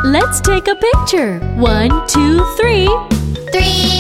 Let's take a picture. 1, 2, 3. 3